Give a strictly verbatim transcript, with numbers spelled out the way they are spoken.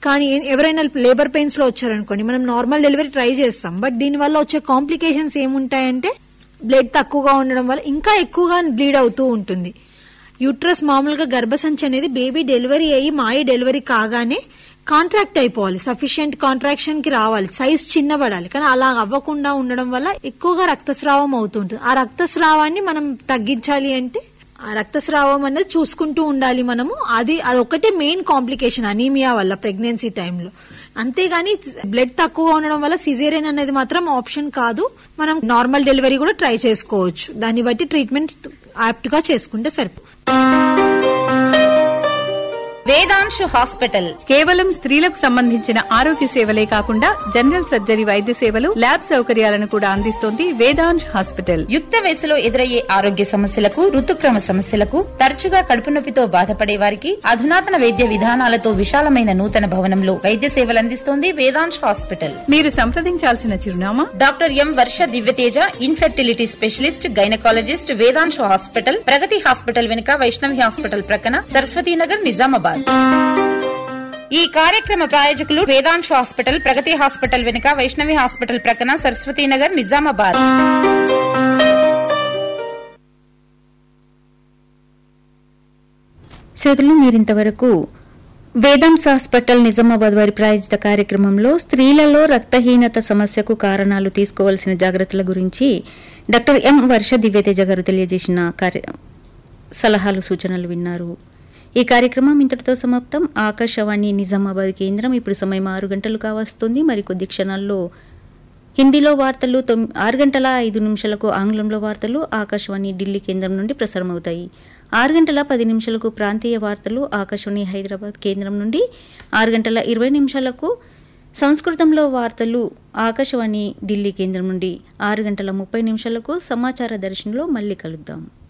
కానీ ఎవరైనా labour pains లో వచ్చారనుకోండి, మనం నార్మల్ డెలివరీ ట్రై చేస్తాం, బట్ దీని వల్ల వచ్చే కాంప్లికేషన్స్ ఏముంటాయంటే బ్లడ్ తక్కువగా ఉండడం వల్ల ఇంకా ఎక్కువగా బ్లీడ్ అవుతూ ఉంటుంది. యూట్రస్ మామూలుగా గర్భసంచి అనేది బేబీ డెలివరీ అయ్యి మాయ డెలివరీ కాగానే కాంట్రాక్ట్ అయిపోవాలి, సఫిషియెంట్ కాంట్రాక్షన్ కి రావాలి, సైజ్ చిన్నబడాలి. కానీ అలా అవ్వకుండా ఉండడం వల్ల ఎక్కువగా రక్తస్రావం అవుతుంటుంది. ఆ రక్తస్రావాన్ని మనం తగ్గించాలి అంటే ఆ రక్తస్రావం అనేది చూసుకుంటూ ఉండాలి మనము. అది అదొకటే మెయిన్ కాంప్లికేషన్ అనీమియా వల్ల ప్రెగ్నెన్సీ టైంలో. అంతేగాని బ్లడ్ తక్కువ ఉండడం వల్ల సిజేరియన్ అనేది మాత్రం ఆప్షన్ కాదు. మనం నార్మల్ డెలివరీ కూడా ట్రై చేసుకోవచ్చు. దాన్ని బట్టి ట్రీట్మెంట్ యాప్ట్ గా చేసుకుంటే సరిపోతుంది. వేదాంశు హాస్పిటల్ కేవలం స్త్రీలకు సంబంధించిన ఆరోగ్య సేవలే కాకుండా జనరల్ సర్జరీ వైద్య సేవలు, ల్యాబ్ సౌకర్యాలను కూడా అందిస్తోంది వేదాంశ్ హాస్పిటల్. యుక్త వయసులో ఎదురయ్యే ఆరోగ్య సమస్యలకు, ఋతుక్రమ సమస్యలకు, తరచుగా కడుపు నొప్పితో బాధపడే వారికి అధునాతన వైద్య విధానాలతో విశాలమైన నూతన భవనంలో వైద్య సేవలు అందిస్తోంది వేదాంశ్ హాస్పిటల్. మీరు సంప్రదించాల్సిన చిరునామా డాక్టర్ ఎం వర్ష Divyateja, infertility specialist, gynaecologist, Vedansh hospital, ప్రగతి హాస్పిటల్ వెనుక, వైష్ణవి హాస్పిటల్ ప్రక్కన, సరస్వతీనగర్, నిజామాబాద్. ఈ కార్యక్రమ ప్రాయోజకులు వేదాంశ్ హాస్పిటల్, ప్రగతి హాస్పిటల్ వెనుక, వైష్ణవి హాస్పిటల్ ప్రక్కన, సరస్వతీనగర్, నిజామాబాద్. శ్రోతలు, మీరింతవరకు వేదాంశ్ హాస్పిటల్ నిజామాబాద్ వారి ప్రాయోజిత కార్యక్రమంలో స్త్రీలలో రక్తహీనత సమస్యకు కారణాలు, తీసుకోవాల్సిన జాగ్రత్తల గురించి డాక్టర్ ఎం వర్ష దివ్యతేజ గారు తెలియజేసిన సలహాలు, సూచనలు విన్నారు. ఈ కార్యక్రమం ఇంతటితో సమాప్తం. ఆకాశవాణి నిజామాబాద్ కేంద్రం. ఇప్పుడు సమయం ఆరు గంటలు కావస్తుంది. మరికొద్ది క్షణాల్లో హిందీలో వార్తలు, ఆరు గంటల ఐదు నిమిషాలకు ఆంగ్లంలో వార్తలు ఆకాశవాణి ఢిల్లీ కేంద్రం నుండి ప్రసారమవుతాయి. ఆరు గంటల పది నిమిషాలకు ప్రాంతీయ వార్తలు ఆకాశవాణి హైదరాబాద్ కేంద్రం నుండి, ఆరు గంటల ఇరవై నిమిషాలకు సంస్కృతంలో వార్తలు ఆకాశవాణి ఢిల్లీ కేంద్రం నుండి, ఆరు గంటల ముప్పై నిమిషాలకు సమాచార దర్శనంలో మళ్ళీ కలుద్దాం.